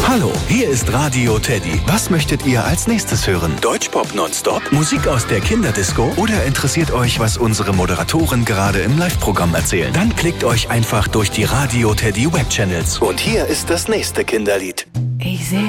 Hallo, hier ist Radio Teddy. Was möchtet ihr als nächstes hören? Deutschpop nonstop? Musik aus der Kinderdisco? Oder interessiert euch, was unsere Moderatoren gerade im Live-Programm erzählen? Dann klickt euch einfach durch die Radio Teddy Webchannels. Und hier ist das nächste Kinderlied. Ich sehe